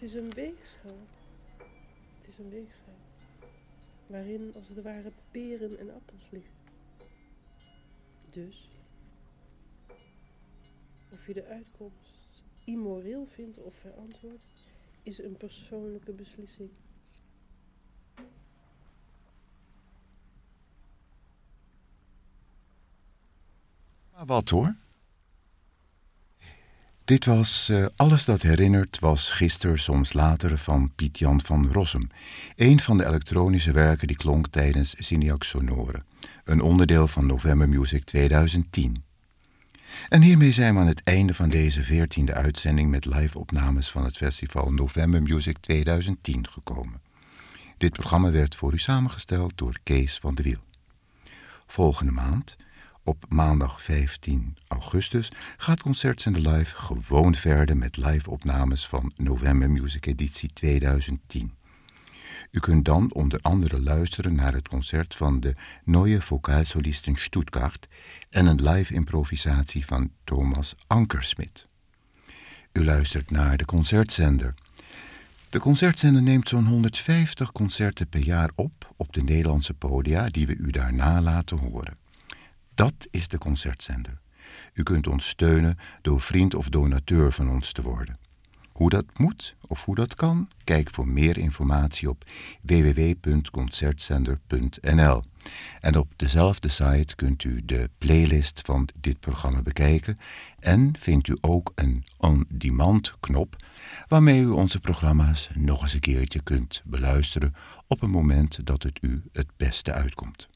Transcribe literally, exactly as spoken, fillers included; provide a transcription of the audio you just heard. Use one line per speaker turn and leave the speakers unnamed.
Het is een weegschaal. Het is een weegschaal. Waarin als het ware peren en appels liggen. Dus, of je de uitkomst immoreel vindt of verantwoord, is een persoonlijke beslissing.
Maar wat hoor? Dit was uh, Alles dat herinnert was gisteren soms later van Piet-Jan van Rossum. Een van de elektronische werken die klonk tijdens Signac Sonore. Een onderdeel van November Music tweeduizend tien. En hiermee zijn we aan het einde van deze veertiende uitzending met live-opnames van het festival November Music tweeduizend tien gekomen. Dit programma werd voor u samengesteld door Kees van de Wiel. Volgende maand, op maandag vijftien augustus, gaat Concertzender Live gewoon verder met live-opnames van November Music editie tweeduizend tien. U kunt dan onder andere luisteren naar het concert van de Neue Vokalsolisten Stuttgart en een live improvisatie van Thomas Ankersmit. U luistert naar de Concertzender. De Concertzender neemt zo'n honderdvijftig concerten per jaar op op de Nederlandse podia die we u daarna laten horen. Dat is de Concertzender. U kunt ons steunen door vriend of donateur van ons te worden. Hoe dat moet of hoe dat kan, kijk voor meer informatie op w w w punt concertzender punt n l. En op dezelfde site kunt u de playlist van dit programma bekijken en vindt u ook een on-demand knop waarmee u onze programma's nog eens een keertje kunt beluisteren op een moment dat het u het beste uitkomt.